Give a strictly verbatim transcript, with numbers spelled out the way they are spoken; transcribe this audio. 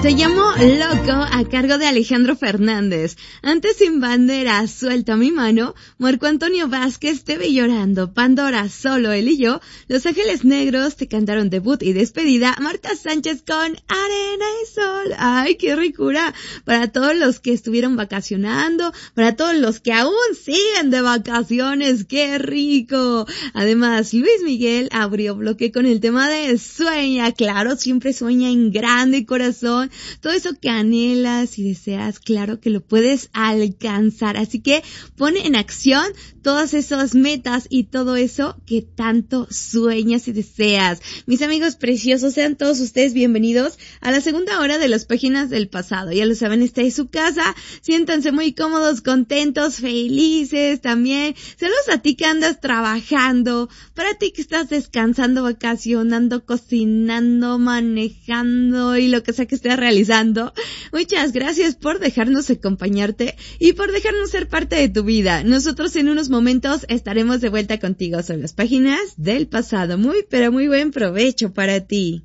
Te llamo Loco a cargo de Alejandro Fernández. Antes Sin Bandera, Suelta mi mano, Marco Antonio Vázquez, Te ve llorando, Pandora, Solo él y yo, Los Ángeles Negros te cantaron debut y despedida, Marta Sánchez con Arena y Sol. Ay, qué ricura para todos los que estuvieron vacacionando, para todos los que aún siguen de vacaciones, qué rico. Además, Luis Miguel abrió bloque con el tema de Sueña, claro, siempre sueña en grande corazón. Todo eso que anhelas y deseas, claro que lo puedes alcanzar. Así que pone en acción todas esas metas y todo eso que tanto sueñas y deseas. Mis amigos preciosos, sean todos ustedes bienvenidos a la segunda hora de las páginas del pasado. Ya lo saben, esta es su casa. Siéntanse muy cómodos, contentos, felices también. Saludos a ti que andas trabajando, para ti que estás descansando, vacacionando, cocinando, manejando y lo que sea que estés realizando. Muchas gracias por dejarnos acompañarte y por dejarnos ser parte de tu vida. Nosotros en unos momentos estaremos de vuelta contigo. Son las páginas del pasado. Muy pero muy buen provecho para ti.